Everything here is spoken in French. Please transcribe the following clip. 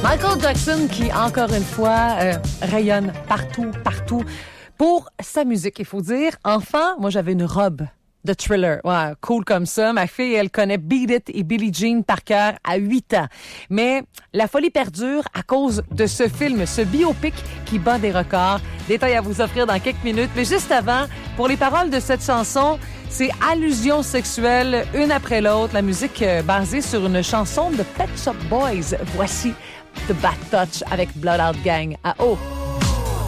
Michael Jackson qui, encore une fois, rayonne partout, partout. Pour sa musique, il faut dire. Enfant, moi, j'avais une robe de Thriller. Ouais, cool comme ça. Ma fille, elle connaît Beat It et Billie Jean par cœur à 8 ans. Mais la folie perdure à cause de ce film, ce biopic qui bat des records. Détails à vous offrir dans quelques minutes. Mais juste avant, pour les paroles de cette chanson, c'est allusions sexuelles, une après l'autre. La musique basée sur une chanson de Pet Shop Boys. Voici The Bad Touch avec Blood Out Gang à haut.